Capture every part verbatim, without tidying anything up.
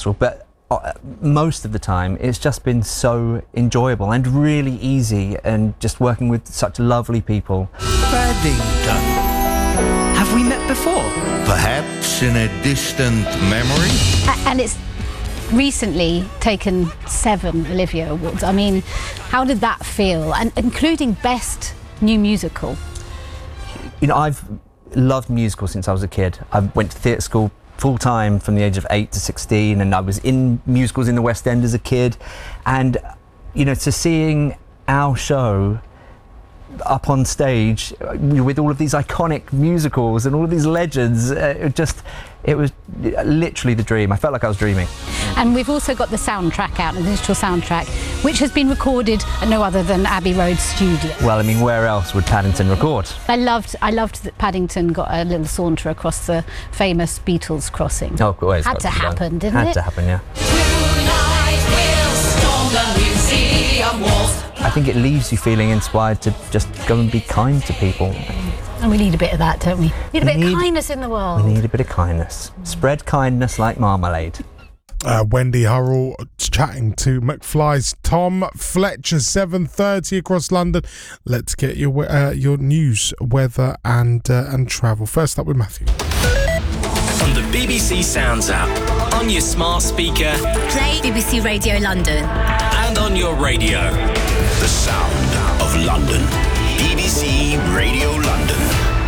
stressful, but uh, most of the time it's just been so enjoyable and really easy, and just working with such lovely people. Paddington. Have we met before? Perhaps in a distant memory? A- and it's recently taken seven Olivia Awards. I mean, how did that feel? And including Best New Musical. You know, I've loved musicals since I was a kid. I went to theatre school full time from the age of eight to sixteen, and I was in musicals in the West End as a kid. And, you know, to seeing our show up on stage with all of these iconic musicals and all of these legends, uh, it just, it was literally the dream. I felt like I was dreaming. And we've also got the soundtrack out, the digital soundtrack, which has been recorded at no other than Abbey Road Studio. Well, I mean, where else would Paddington record? I loved, I loved that Paddington got a little saunter across the famous Beatles crossing. Oh, always had to happen, didn't Had it? to happen, yeah. Tonight we'll storm the museum walls. I think it leaves you feeling inspired to just go and be kind to people. And we need a bit of that, don't we? Need a We bit need- of kindness in the world. We need a bit of kindness. Spread kindness like marmalade. Uh, Wendy Hurrell chatting to McFly's Tom Fletcher, seven thirty across London. Let's get your uh, your news, weather and uh, and travel. First up with Matthew. On the B B C Sounds app, on your smart speaker, Play B B C Radio London. and on your radio. The sound of London. B B C Radio London.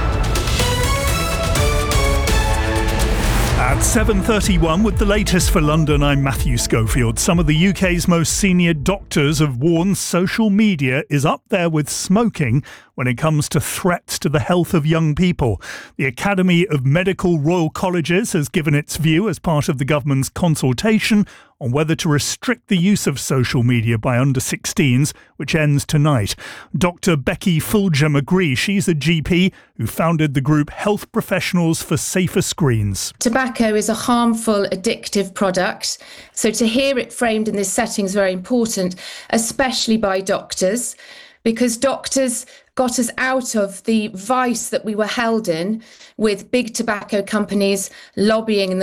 At seven thirty-one with the latest for London, I'm Matthew Schofield. Some of the U K's most senior doctors have warned social media is up there with smoking when it comes to threats to the health of young people. The Academy of Medical Royal Colleges has given its view as part of the government's consultation on whether to restrict the use of social media by under sixteens, which ends tonight. Doctor Becky Fulger-McGree, she's a G P who founded the group Health Professionals for Safer Screens. Tobacco is a harmful, addictive product, so to hear it framed in this setting is very important, especially by doctors, because doctors got us out of the vice that we were held in with big tobacco companies lobbying in the